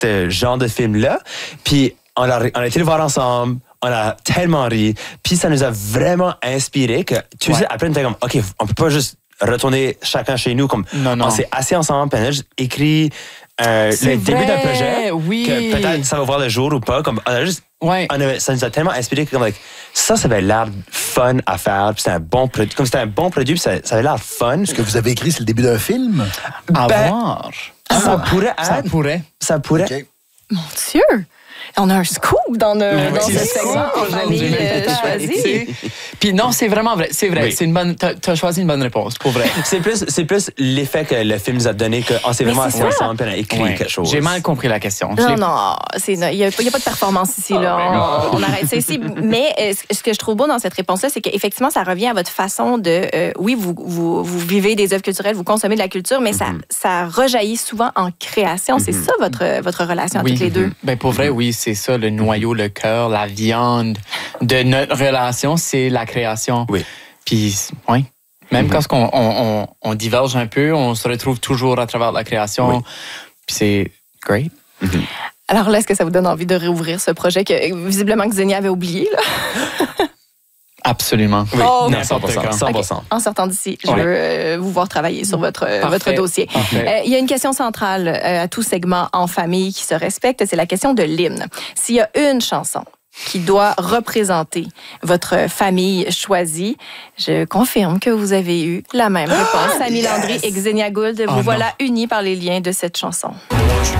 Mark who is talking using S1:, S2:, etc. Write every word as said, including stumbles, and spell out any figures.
S1: ce genre de film-là. Puis on a, on a été le voir ensemble. On a tellement ri. Puis ça nous a vraiment inspiré que, tu ouais. sais, après, on était comme, OK, on peut pas juste retourner chacun chez nous. Comme, non, non. On s'est assis ensemble, puis on a juste écrit euh, le vrai. début d'un projet.
S2: Oui.
S1: Que peut-être ça va voir le jour ou pas. Comme, on a juste, ouais. on avait, ça nous a tellement inspiré que, comme, like, ça, ça avait l'air fun à faire. Puis c'était un bon produit. Comme c'était un bon produit, puis ça, ça avait l'air fun.
S3: Ce que vous avez écrit, c'est le début d'un film?
S2: À
S1: ben,
S2: voir.
S1: Ça ah, pourrait être.
S2: Ça pourrait.
S1: Ça pourrait.
S4: Okay. Mon Dieu! On a un scoop dans, le,
S2: oui,
S4: dans ce segment en famille euh, choisie.
S2: Puis non, c'est vraiment vrai. C'est vrai. Oui. C'est une bonne. T'as, t'as choisi une bonne réponse, pour vrai.
S1: C'est plus, c'est plus l'effet que le film nous a donné qu'on s'est vraiment assis ensemble et on a écrit ouais. quelque chose.
S2: J'ai mal compris la question.
S4: Non, non, il n'y a, a pas de performance ici. Là. Oh, on, on arrête ça ici. Mais euh, ce que je trouve beau dans cette réponse-là, c'est qu'effectivement, ça revient à votre façon de. Euh, oui, vous, vous, vous vivez des œuvres culturelles, vous consommez de la culture, mais mm-hmm. ça, ça rejaillit souvent en création. Mm-hmm. C'est ça votre, votre relation
S2: oui.
S4: à toutes les deux.
S2: Ben, pour vrai, oui, c'est ça, le noyau. Le cœur, la viande de notre relation, c'est la création.
S1: Oui.
S2: Puis, oui. Même mm-hmm. quand on, on, on diverge un peu, on se retrouve toujours à travers la création. Oui. Puis c'est great.
S4: Mm-hmm. Alors là, est-ce que ça vous donne envie de réouvrir ce projet que visiblement Xenia avait oublié, là?
S2: Absolument.
S1: Oui, oh, non, cent pour cent. cent pour cent.
S4: Okay. En sortant d'ici, je veux euh, vous voir travailler sur votre, votre dossier. Il euh, y a une question centrale euh, à tout segment en famille qui se respecte, c'est la question de l'hymne. S'il y a une chanson qui doit représenter votre famille choisie, je confirme que vous avez eu la même réponse. Samy Landry et Xenia Gould, vous oh, voilà unis par les liens de cette chanson.